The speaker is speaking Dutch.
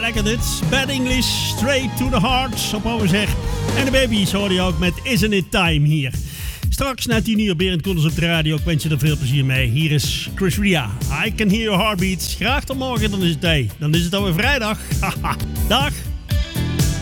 lekker dit. Bad English, straight to the heart, op oude zeg. En de Babies hoorde je ook met Isn't It Time hier. Straks na 10 uur Berend Koenders op de radio. Ik wens je er veel plezier mee. Hier is Chris Ria. I Can Hear Your Heartbeats. Graag tot morgen, dan is het alweer vrijdag. Dag.